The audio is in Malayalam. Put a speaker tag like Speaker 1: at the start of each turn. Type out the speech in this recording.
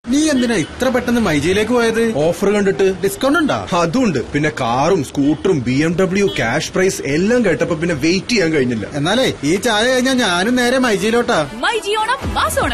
Speaker 1: നീ എന്തിനാ ഇത്ര പെട്ടെന്ന് മൈജിയിലേക്ക് പോയത്?
Speaker 2: ഓഫർ കണ്ടിട്ട്.
Speaker 1: ഡിസ്കൗണ്ട് ഉണ്ടോ?
Speaker 2: അതുണ്ട്. പിന്നെ കാറും സ്കൂട്ടറും BMW ക്യാഷ് പ്രൈസ് എല്ലാം കേട്ടപ്പോ പിന്നെ വെയിറ്റ് ചെയ്യാൻ കഴിഞ്ഞില്ല.
Speaker 1: എന്നാലേ ഈ ചായ കഴിഞ്ഞാൽ ഞാനും നേരെ മൈജിയിലോട്ടാ.
Speaker 3: മൈജി ഓണം മാസോണം.